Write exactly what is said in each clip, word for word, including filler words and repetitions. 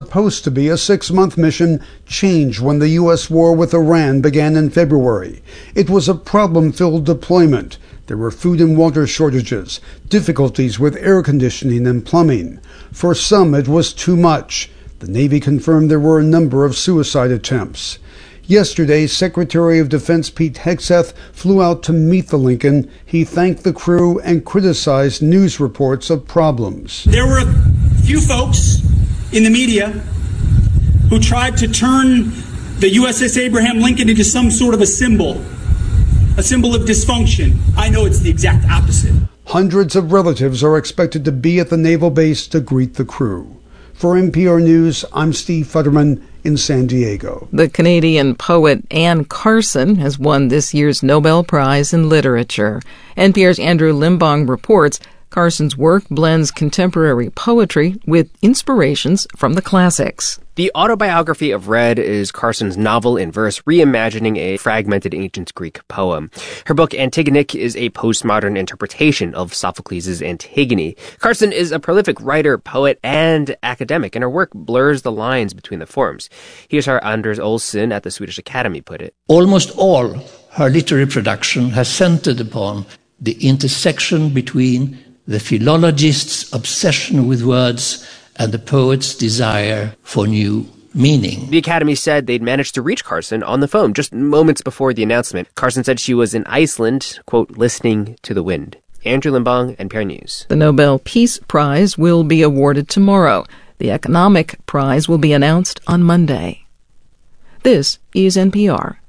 supposed to be a six-month mission changed when the U S war with Iran began in February. It was a problem-filled deployment. There were food and water shortages, difficulties with air conditioning and plumbing. For some, it was too much. The Navy confirmed there were a number of suicide attempts. Yesterday, Secretary of Defense Pete Hegseth flew out to meet the Lincoln. He thanked the crew and criticized news reports of problems. There were a few folks in the media who tried to turn the U S S Abraham Lincoln into some sort of a symbol, a symbol of dysfunction. I know it's the exact opposite. Hundreds of relatives are expected to be at the naval base to greet the crew. For N P R News, I'm Steve Futterman in San Diego. The Canadian poet Anne Carson has won this year's Nobel Prize in Literature. N P R's Andrew Limbong reports Carson's work blends contemporary poetry with inspirations from the classics. The autobiography of Red is Carson's novel in verse reimagining a fragmented ancient Greek poem. Her book Antigonic is a postmodern interpretation of Sophocles' Antigone. Carson is a prolific writer, poet, and academic, and her work blurs the lines between the forms. Here's how Anders Olsson at the Swedish Academy put it. Almost all her literary production has centered upon the intersection between the philologist's obsession with words and the poet's desire for new meaning. The Academy said they'd managed to reach Carson on the phone just moments before the announcement. Carson said she was in Iceland, quote, listening to the wind. Andrew Limbong, N P R News. The Nobel Peace Prize will be awarded tomorrow. The Economic Prize will be announced on Monday. This is N P R.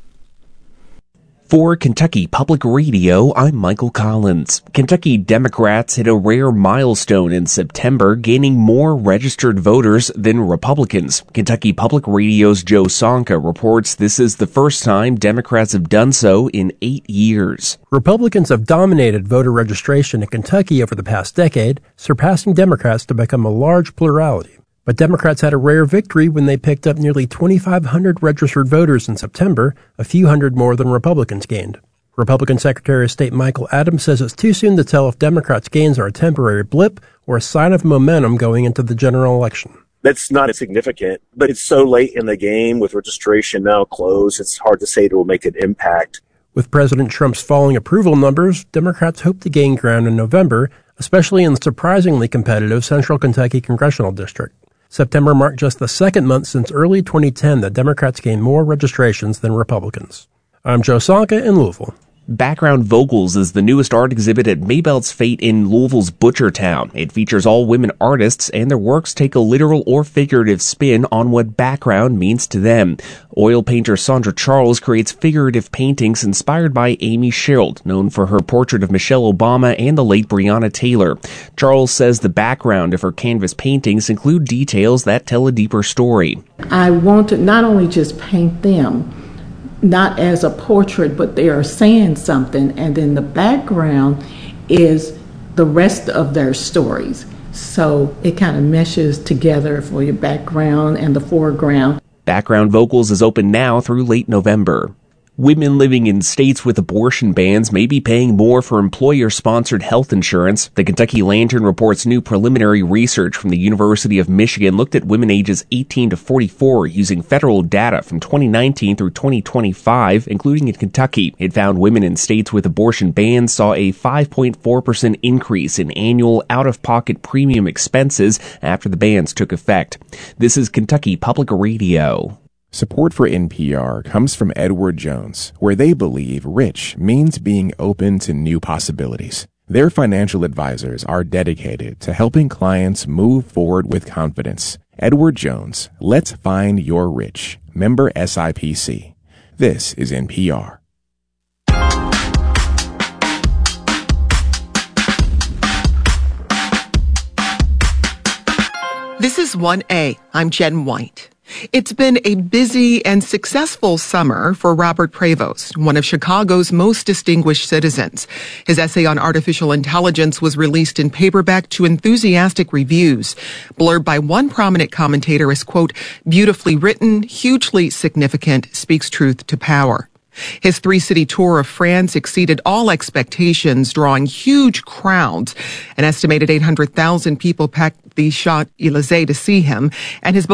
For Kentucky Public Radio, I'm Michael Collins. Kentucky Democrats hit a rare milestone in September, gaining more registered voters than Republicans. Kentucky Public Radio's Joe Sonka reports this is the first time Democrats have done so in eight years. Republicans have dominated voter registration in Kentucky over the past decade, surpassing Democrats to become a large plurality. But Democrats had a rare victory when they picked up nearly twenty-five hundred registered voters in September, a few hundred more than Republicans gained. Republican Secretary of State Michael Adams says it's too soon to tell if Democrats' gains are a temporary blip or a sign of momentum going into the general election. That's not significant, but it's so late in the game with registration now closed, it's hard to say it will make an impact. With President Trump's falling approval numbers, Democrats hope to gain ground in November, especially in the surprisingly competitive Central Kentucky Congressional District. September marked just the second month since early twenty ten that Democrats gained more registrations than Republicans. I'm Joe Sonka in Louisville. Background Vocals is the newest art exhibit at Maybelle's Fate in Louisville's Butchertown. It features all women artists, and their works take a literal or figurative spin on what background means to them. Oil painter Sandra Charles creates figurative paintings inspired by Amy Sherald, known for her portrait of Michelle Obama and the late Breonna Taylor. Charles says the background of her canvas paintings include details that tell a deeper story. I want to not only just paint them, not as a portrait, but they are saying something, and then the background is the rest of their stories. So it kind of meshes together for your background and the foreground. Background Vocals is open now through late November. Women living in states with abortion bans may be paying more for employer-sponsored health insurance. The Kentucky Lantern reports new preliminary research from the University of Michigan looked at women ages eighteen to forty-four using federal data from twenty nineteen through twenty twenty-five, including in Kentucky. It found women in states with abortion bans saw a five point four percent increase in annual out-of-pocket premium expenses after the bans took effect. This is Kentucky Public Radio. Support for N P R comes from Edward Jones, where they believe rich means being open to new possibilities. Their financial advisors are dedicated to helping clients move forward with confidence. Edward Jones, let's find your rich. Member S I P C. This is N P R. This is one A. I'm Jen White. It's been a busy and successful summer for Robert Prevost, one of Chicago's most distinguished citizens. His essay on artificial intelligence was released in paperback to enthusiastic reviews. Blurred by one prominent commentator as, quote, beautifully written, hugely significant, speaks truth to power. His three-city tour of France exceeded all expectations, drawing huge crowds. An estimated eight hundred thousand people packed the Champs-Élysées to see him, and his